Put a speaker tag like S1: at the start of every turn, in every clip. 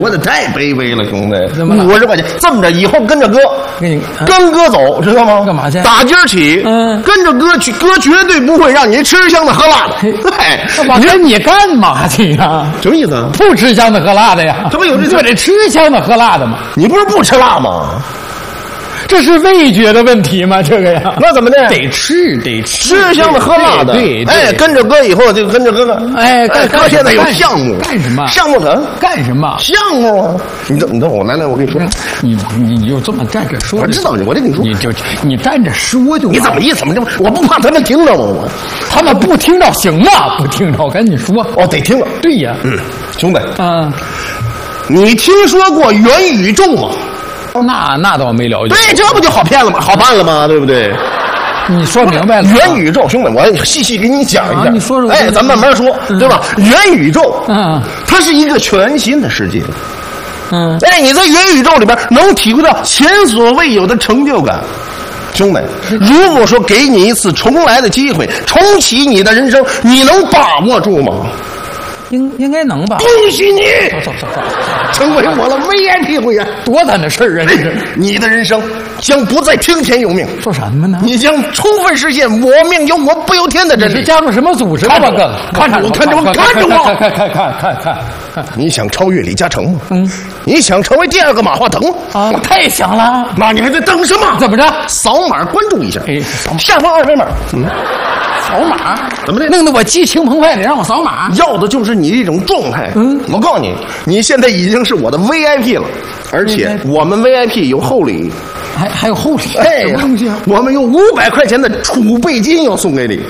S1: 我得太卑微了，兄弟！
S2: 怎么了
S1: 50块钱，这么着，以后跟着哥，跟哥走，知道吗？
S2: 干嘛去？
S1: 打今儿起，跟着哥去，哥绝对不会让你吃香的喝辣的。
S2: 我跟你干嘛去呀？
S1: 什么意思啊？
S2: 不吃香的喝辣的呀？
S1: 怎么有这？
S2: 就得吃香的喝辣的嘛？
S1: 你不是不吃辣吗？
S2: 这是味觉的问题吗？这个呀？
S1: 那怎么的？
S2: 得吃
S1: 香的喝辣的。
S2: 对，
S1: 哎，跟着哥以后就跟着哥哥。
S2: 哎，
S1: 哥现在有项目，
S2: 干什么？
S1: 项目
S2: 干什么？
S1: 项目啊！你等我来，我跟你说，
S2: 你就这么站着说。
S1: 我知道，我跟你说，
S2: 你站着说就。
S1: 你怎么意思？我不怕他们听着吗？
S2: 他们不听着行吗？不听着，我跟你说。
S1: 哦，得听着。
S2: 对呀，
S1: 兄弟，你听说过元宇宙吗？
S2: 那倒没了解。
S1: 对，这不就好骗了吗？好办了吗？对不对？
S2: 你说明白了。
S1: 元宇宙，兄弟，我细细给你讲一下。
S2: 你说说。
S1: 哎，咱慢慢说，对吧？元宇宙，它是一个全新的世界。哎，你在元宇宙里边能体会到前所未有的成就感。兄弟，如果说给你一次重来的机会，重启你的人生，你能把握住吗？
S2: 应该能吧。
S1: 恭喜你，
S2: 走，
S1: 成为我的 VIP 会员。
S2: 多大的事儿啊！这是
S1: 你的人生将不再听天由命。
S2: 说什么呢？
S1: 你将充分实现我命由我不由天的真理。
S2: 你是加入什么组织了？
S1: 看着我！
S2: 看！
S1: 你想超越李嘉诚吗？你想成为第2个马化腾吗？
S2: 啊，太想了。
S1: 那你还在等什么？
S2: 怎么着？
S1: 扫码关注一下。
S2: 哎，
S1: 下方2维码。
S2: 扫码？
S1: 怎么的？
S2: 弄得我激情澎湃的，让我扫码。
S1: 要的就是你这种状态。我告诉你，你现在已经是我的 VIP 了，而且我们 VIP 有厚礼。
S2: 还有厚礼？
S1: 哎，
S2: 什么东西啊？
S1: 我们有500块钱的储备金要送给你。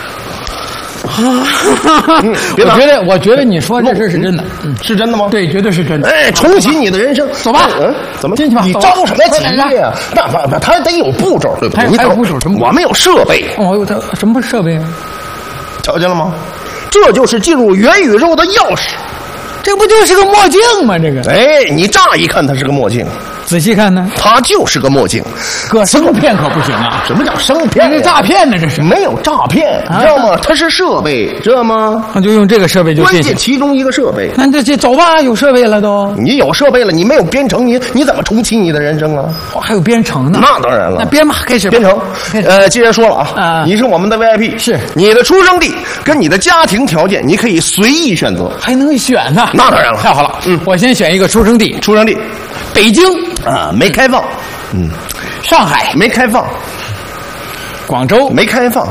S2: 我觉得你说这事是真的。
S1: 是真的吗？
S2: 对，绝对是真的。
S1: 哎，重启你的人生，
S2: 走吧。
S1: 怎么
S2: 进去吧？
S1: 你着什么急呀？那他得有步骤，对不对？
S2: 还有步骤什么？
S1: 我们有设备。
S2: 他什么设备啊？
S1: 瞧见了吗？这就是进入元宇宙的钥匙。
S2: 这不就是个墨镜吗？这个。
S1: 哎，你乍一看它是个墨镜。
S2: 仔细看呢，
S1: 它就是个墨镜。
S2: 哥，生骗可不行啊！
S1: 什么叫生骗？
S2: 这是诈骗呢，这是
S1: 没有诈骗，知道吗？它是设备，知道吗？
S2: 那就用这个设备就
S1: 关键其中一个设备。
S2: 那这走吧，有设备了都。
S1: 你有设备了，你没有编程，你怎么重启你的人生啊？
S2: 还有编程呢？
S1: 那当然了。
S2: 那编吧，开始
S1: 编程。既然说了啊，你是我们的 VIP，
S2: 是你
S1: 的出生地跟你的家庭条件，你可以随意选择，
S2: 还能选呢？
S1: 那当然了，
S2: 太好了。我先选一个出生地，北京
S1: 啊，没开放。
S2: 上海
S1: 没开放，
S2: 广州
S1: 没开放，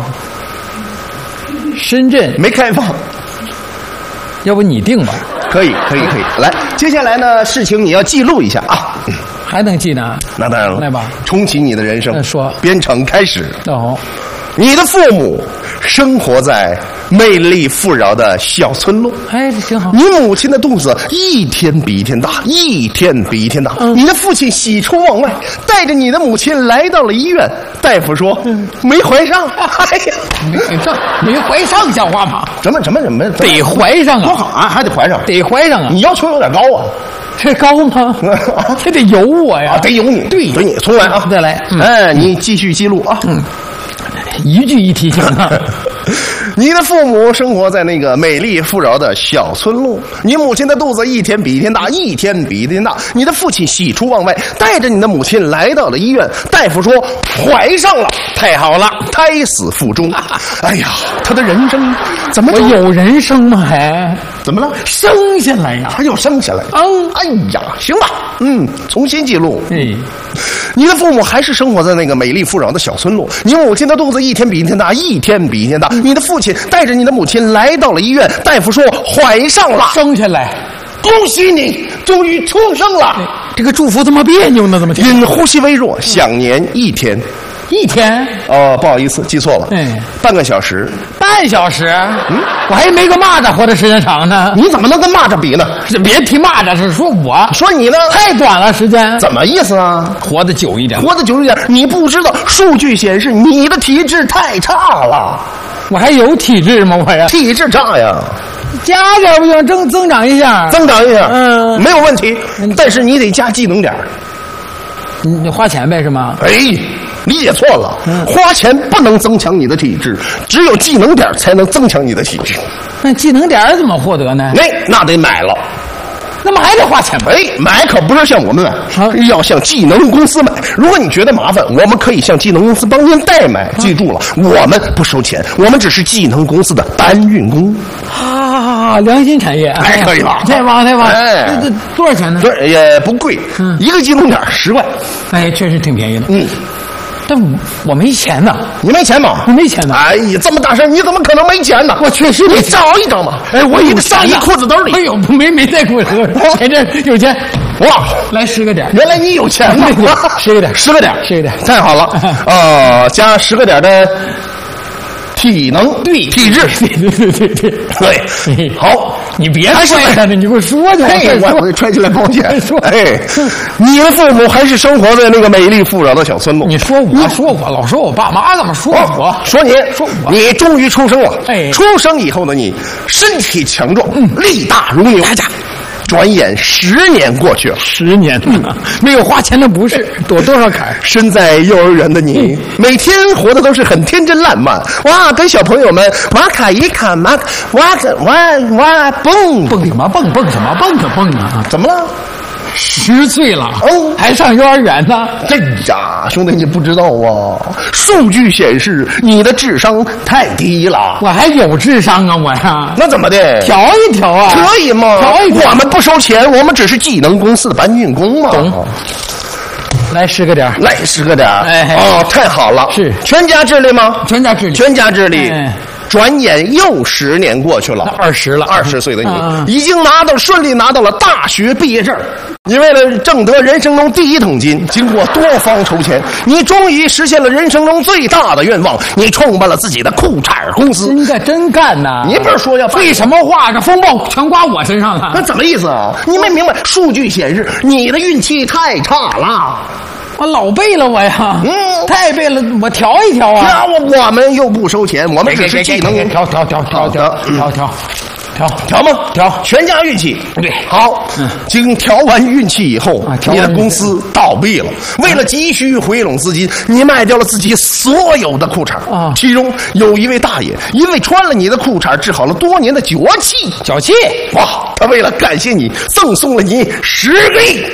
S2: 深圳
S1: 没开放。
S2: 要不你定吧？
S1: 可以。来，接下来呢，事情你要记录一下啊。
S2: 还能记呢？
S1: 那当然了。
S2: 来吧，
S1: 重启你的人生。
S2: 说，
S1: 编程开始。
S2: 你
S1: 的父母生活在魅力富饶的小村落。
S2: 哎，这挺好。
S1: 你母亲的肚子一天比一天大，一天比一天大。你的父亲喜出望外，带着你的母亲来到了医院。大夫说，没怀上。哎呀，
S2: 没怀上，像话吗？
S1: 怎么
S2: 得怀上啊？
S1: 多好啊，还得怀上，
S2: 得怀上啊！
S1: 你要求有点高啊。
S2: 这高吗？这得有我呀！
S1: 得有你，对你重来啊！
S2: 再来，
S1: 哎，你继续记录啊！
S2: 一句一提醒啊！
S1: 你的父母生活在那个美丽富饶的小村落，你母亲的肚子一天比一天大，一天比一天大。你的父亲喜出望外，带着你的母亲来到了医院。大夫说怀上了，太好了，胎死腹中。哎呀，他的人生怎么
S2: 我有人生吗？还
S1: 怎么了？
S2: 生下来呀？
S1: 他又生下来。哎呀，行吧，重新记录。你的父母还是生活在那个美丽富饶的小村落，你母亲的肚子一天比一天大，一天比一天大。你的父亲带着你的母亲来到了医院，大夫说怀上了，
S2: 生下来，
S1: 恭喜你，终于出生了。
S2: 这个祝福这么别扭呢？怎么
S1: 因呼吸微弱，享年1天。
S2: 1天？
S1: 不好意思，记错了。半个小时。
S2: 半小时？我还没个蚂蚱活的时间长呢。
S1: 你怎么能跟蚂蚱比呢？
S2: 别提蚂蚱，是说我。
S1: 说你呢？
S2: 太短了时间。
S1: 怎么意思啊？
S2: 活得久一点。
S1: 你不知道，数据显示你的体质太差了。
S2: 我还有体质吗？我呀，
S1: 体质差呀。
S2: 加点不行，增长一下。没有问题。但是你得加技能点。你花钱呗是吗？
S1: 哎，理解错了。花钱不能增强你的体质，只有技能点才能增强你的体质。
S2: 那技能点怎么获得呢？
S1: 那得买了。
S2: 那么还得花钱吧？
S1: 哎，买可不是向我们买，要向技能公司买。如果你觉得麻烦，我们可以向技能公司帮您代买。记住了，我们不收钱，我们只是技能公司的搬运工。
S2: 良心产业，
S1: 哎，可以吧？
S2: 太棒太棒！
S1: 哎，
S2: 这多少钱呢？
S1: 这也不贵，一个技能点10块。
S2: 哎，确实挺便宜的。但我没钱呢。
S1: 你没钱吗？
S2: 我没钱呢。
S1: 哎呀，这么大事你怎么可能没钱呢？
S2: 我确实没钱。
S1: 你找一找嘛。哎，我一个上衣裤子兜里。
S2: 哎呦，没带裤子，在这有钱。
S1: 哇，
S2: 来10个点。
S1: 原来你有钱吗
S2: ？10个点，10个点，10个点，
S1: 太好了。加10个点的体能，
S2: 对，
S1: 体质，对，好，
S2: 你别摔下去，你给我说去。
S1: 我会揣起来抱歉。哎，你的父母还是生活在那个美丽富饶的小村落。
S2: 你说我，老说我爸妈，怎么说我？
S1: 说你，你终于出生了。
S2: 哎，
S1: 出生以后的你，身体强壮，力大如牛。转眼10年过去了
S2: ，10年没有花钱的不是躲多少坎。
S1: 身在幼儿园的你，每天活的都是很天真烂漫。哇，跟小朋友们哇卡一卡嘛，哇蹦
S2: 什么蹦什么蹦啊？
S1: 怎么了
S2: ？10岁了还上幼儿园呢？
S1: 哎呀，兄弟，你不知道啊！数据显示你的智商太低了。
S2: 我还有智商啊，我呀。
S1: 那怎么的？
S2: 调一调啊？
S1: 可以吗？
S2: 调一调。
S1: 我们不收钱，我们只是技能公司的搬运工嘛。
S2: 懂。来10个点，
S1: 来10个点。
S2: 哎，
S1: 太好了。
S2: 是
S1: 全家智力吗？
S2: 全家智力。
S1: 转眼又10年过去了
S2: ，20了
S1: ，20岁的你已经顺利拿到了大学毕业证。你为了挣得人生中第1桶金，经过多方筹钱，你终于实现了人生中最大的愿望，你创办了自己的裤衩公司。
S2: 真干呐！
S1: 你不是说要
S2: 废什么话？这风暴全刮我身上了。
S1: 那怎么意思啊？你没明白？数据显示你的运气太差了。
S2: 我老背了我呀，太背了，我调一调啊。
S1: 我们又不收钱，我们只是技能
S2: 调吗？调
S1: 全家运气。
S2: 对，
S1: 好，经调完运气以后，你的公司倒闭了。为了急需回笼资金，你卖掉了自己所有的裤衩其中有一位大爷，因为穿了你的裤衩治好了多年的脚气，哇！他为了感谢你，赠送了你10个亿。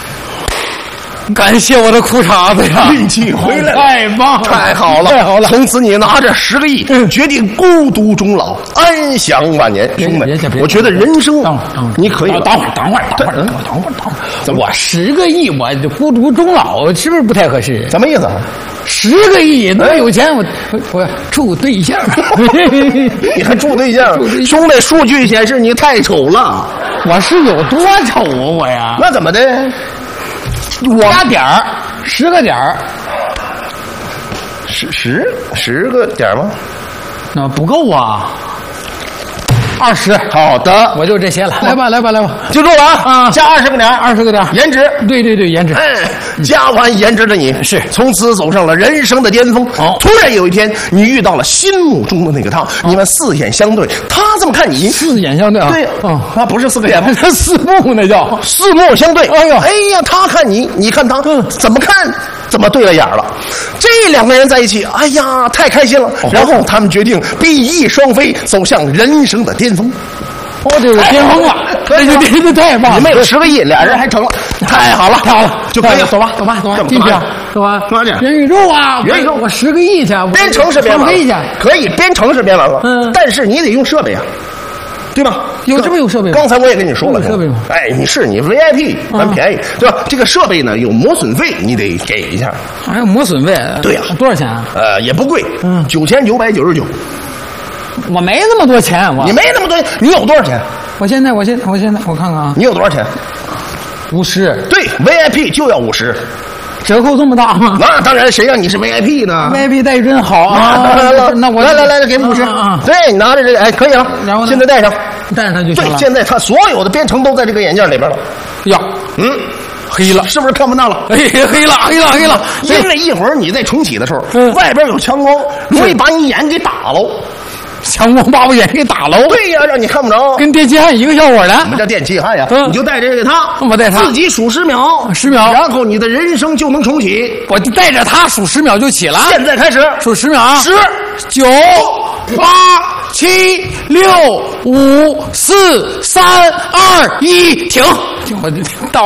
S2: 感谢我的裤衩子呀！
S1: 运气回来了，
S2: 太棒了，
S1: 太好了！从此你拿着10个亿，决定孤独终老，安享晚年。兄弟，我觉得人生你可以。
S2: 等会儿，我10个亿，我孤独终老，是不是不太合适？
S1: 什么意思
S2: ？10个亿，那么有钱，我处对象。
S1: 你还处对象？兄弟，数据显示你太丑了。
S2: 我是有多丑啊，我呀？
S1: 那怎么的？
S2: 加点儿，10个点儿
S1: ，10个点吗？
S2: 那不够啊，20。
S1: 好的，
S2: 我就这些了。来吧，
S1: 记住了啊！加20个点
S2: ，20个点，
S1: 颜值。
S2: 对，颜值。
S1: 加完颜值的你
S2: 是
S1: 从此走上了人生的巅峰。突然有一天，你遇到了心目中的那个他，你们4眼相对，他这么看你
S2: ，4眼相对啊？
S1: 对，他不是4个眼吗？
S2: 他4目那叫
S1: 4目相对。哎呀，他看你，你看他，怎么看怎么对了眼了。这2个人在一起，哎呀，太开心了。然后他们决定比翼双飞，走向人生的巅峰。
S2: 这个巅峰了，这太棒了！
S1: 你没有10个亿，俩人还成了，太好了，就可以了。
S2: 走吧，进去，走吧，元宇宙啊，
S1: 元宇宙，
S2: 我10个亿去，
S1: 编程式编完了，可以编程式编完了，但是你得用设备啊，对吧？
S2: 这不有设备吗？
S1: 刚才我也跟你说了，
S2: 设备吗？
S1: 哎，你 VIP 蛮便宜，对吧？这个设备呢有磨损费，你得给一下。
S2: 还有磨损费？
S1: 对呀，
S2: 多少钱啊？
S1: 也不贵，9999。
S2: 我没那么多钱，
S1: 你没那么多，你有多少钱？
S2: 我现在，我看看啊，
S1: 你有多少钱
S2: ？50。
S1: 对 ，VIP 就要50，
S2: 折扣这么大吗？
S1: 那当然，谁让你是 VIP 呢
S2: ？VIP 待遇真好啊！那我
S1: 来，给50。对，你拿着这个，哎，可以了。
S2: 然后
S1: 现在戴上
S2: 它就行了。
S1: 对，现在它所有的编程都在这个眼镜里边了。
S2: 呀，黑了，
S1: 是不是看不到了？
S2: 黑了！
S1: 因为一会儿你在重启的时候，外边有强光，容易把你眼给打喽。
S2: 强光把我眼给打喽！
S1: 对呀，让你看不着，
S2: 跟电气焊一个效果的。
S1: 什么叫电气焊呀？你就带着这个它，
S2: 我带它，
S1: 自己数10秒
S2: ，10秒，
S1: 然后你的人生就能重启。
S2: 我带着它数10秒就起了。
S1: 现在开始
S2: 数10秒啊！10、9、8、 7、6、5、4、3、2、1，停！我到